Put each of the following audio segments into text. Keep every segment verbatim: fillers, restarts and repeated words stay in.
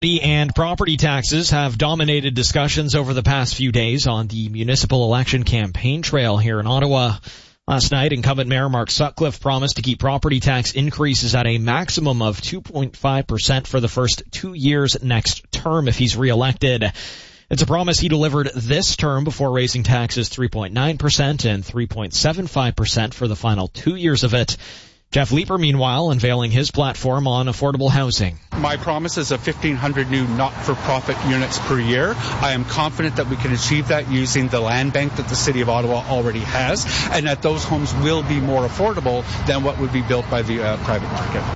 And property taxes have dominated discussions over the past few days on the municipal election campaign trail here in Ottawa. Last night, incumbent Mayor Mark Sutcliffe promised to keep property tax increases at a maximum of two point five percent for the first two years next term if he's reelected. It's a promise he delivered this term before raising taxes three point nine percent and three point seven five percent for the final two years of it. Jeff Leeper, meanwhile, unveiling his platform on affordable housing. My promise is of fifteen hundred new not-for-profit units per year. I am confident that we can achieve that using the land bank that the City of Ottawa already has, and that those homes will be more affordable than what would be built by the uh, private market.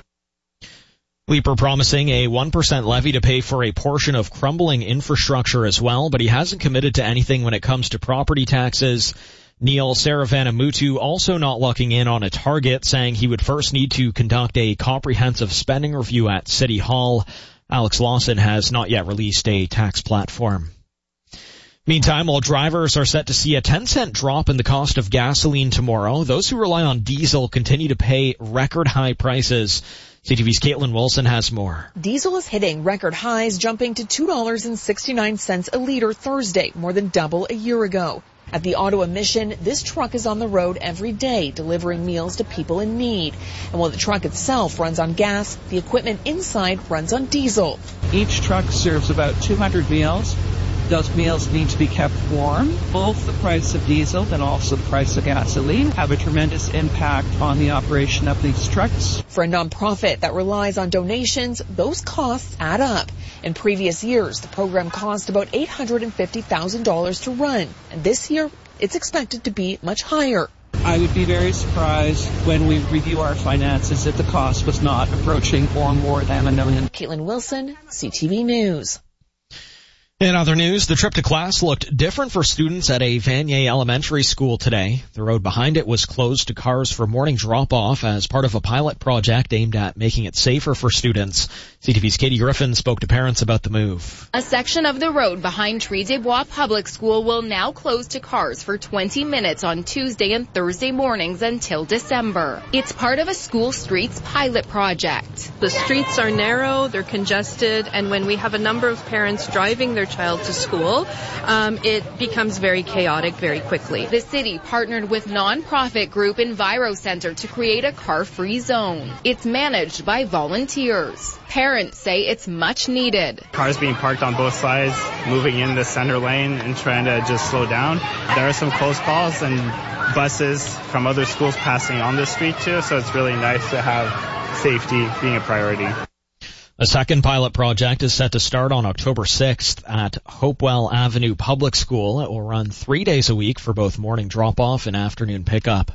Leeper promising a one percent levy to pay for a portion of crumbling infrastructure as well, but he hasn't committed to anything when it comes to property taxes. Neil Saravanamuttu also not locking in on a target, saying he would first need to conduct a comprehensive spending review at City Hall. Alex Lawson has not yet released a tax platform. Meantime, while drivers are set to see a ten cent drop in the cost of gasoline tomorrow, those who rely on diesel continue to pay record high prices. C T V's Caitlin Wilson has more. Diesel is hitting record highs, jumping to two dollars and sixty-nine cents a liter Thursday, more than double a year ago. At the Ottawa Mission, this truck is on the road every day, delivering meals to people in need. And while the truck itself runs on gas, the equipment inside runs on diesel. Each truck serves about two hundred meals. Those meals need to be kept warm. Both the price of diesel and also the price of gasoline have a tremendous impact on the operation of these trucks. For a nonprofit that relies on donations, those costs add up. In previous years, the program cost about eight hundred fifty thousand dollars to run, and this year it's expected to be much higher. I would be very surprised when we review our finances if the cost was not approaching or more than a million. Caitlin Wilson, C T V News. In other news, the trip to class looked different for students at a Vanier Elementary School today. The road behind it was closed to cars for morning drop-off as part of a pilot project aimed at making it safer for students. C T V's Katie Griffin spoke to parents about the move. A section of the road behind Tres des Bois Public School will now close to cars for twenty minutes on Tuesday and Thursday mornings until December. It's part of a school streets pilot project. The streets are narrow, they're congested, and when we have a number of parents driving their child to school, um, it becomes very chaotic very quickly. The city partnered with nonprofit group Enviro Center to create a car-free zone. It's managed by volunteers. Parents say it's much needed. Cars being parked on both sides, moving in the center lane and trying to just slow down. There are some close calls and buses from other schools passing on this street too, so it's really nice to have safety being a priority. A second pilot project is set to start on October sixth at Hopewell Avenue Public School. It will run three days a week for both morning drop-off and afternoon pickup.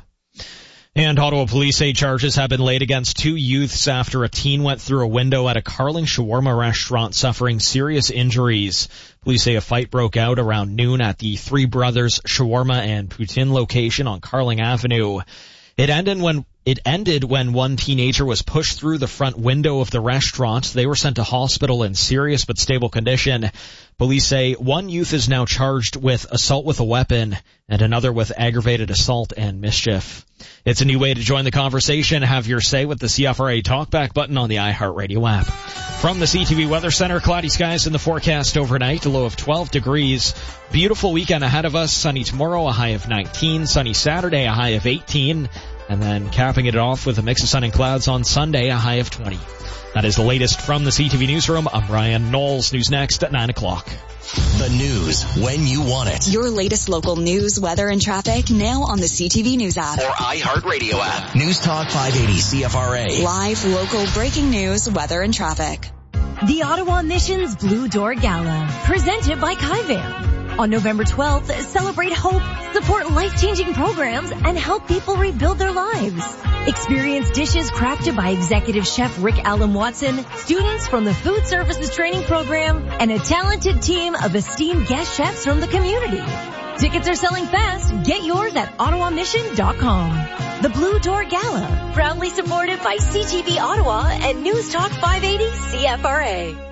And Ottawa police say charges have been laid against two youths after a teen went through a window at a Carling shawarma restaurant suffering serious injuries. Police say a fight broke out around noon at the Three Brothers Shawarma and Poutine location on Carling Avenue. It ended when It ended when one teenager was pushed through the front window of the restaurant. They were sent to hospital in serious but stable condition. Police say one youth is now charged with assault with a weapon and another with aggravated assault and mischief. It's a new way to join the conversation. Have your say with the C F R A Talkback button on the iHeartRadio app. From the C T V Weather Center, cloudy skies in the forecast overnight, a low of twelve degrees. Beautiful weekend ahead of us. Sunny tomorrow, a high of nineteen. Sunny Saturday, a high of eighteen. And then capping it off with a mix of sun and clouds on Sunday, a high of twenty. That is the latest from the C T V Newsroom. I'm Brian Knowles. News next at nine o'clock. The news when you want it. Your latest local news, weather, and traffic now on the C T V News app. Or iHeartRadio app. News Talk five eighty C F R A. Live, local, breaking news, weather, and traffic. The Ottawa Mission's Blue Door Gala, presented by Kaivan. On November twelfth, celebrate hope, support life-changing programs, and help people rebuild their lives. Experience dishes crafted by Executive Chef Rick Allen Watson, students from the Food Services Training Program, and a talented team of esteemed guest chefs from the community. Tickets are selling fast. Get yours at ottawa mission dot com. The Blue Door Gala, proudly supported by C T V Ottawa and News Talk five eighty C F R A.